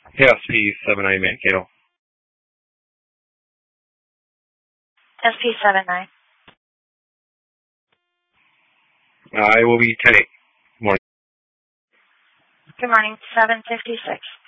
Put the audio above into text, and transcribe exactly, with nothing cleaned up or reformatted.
K S P seven nine Mankato. S P seven nine. Uh, I will be ten eight. Morning. Good morning, seven fifty-six.